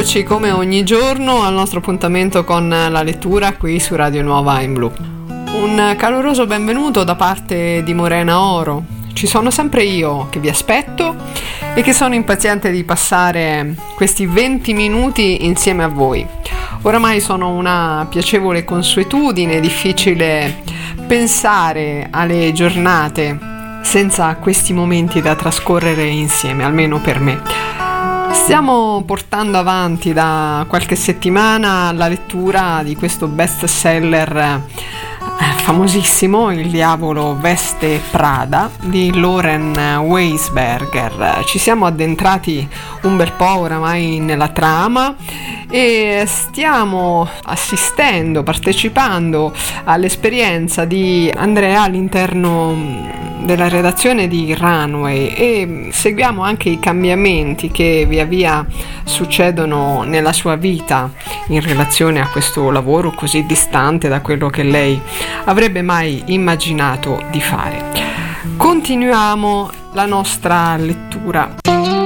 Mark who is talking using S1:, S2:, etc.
S1: Eccoci come ogni giorno al nostro appuntamento con la lettura qui su Radio Nuova in Blu. Un caloroso benvenuto da parte di Morena Oro. Ci sono sempre io che vi aspetto e che sono impaziente di passare questi 20 minuti insieme a voi. Oramai sono una piacevole consuetudine, difficile pensare alle giornate senza questi momenti da trascorrere insieme, almeno per me. Stiamo portando avanti da qualche settimana la lettura di questo best seller famosissimo, Il diavolo veste Prada di Loren Weisberger. Ci siamo addentrati un bel po' oramai nella trama e stiamo partecipando all'esperienza di Andrea all'interno della redazione di Runway e seguiamo anche i cambiamenti che via via succedono nella sua vita in relazione a questo lavoro così distante da quello che lei avrebbe mai immaginato di fare. Continuiamo la nostra lettura.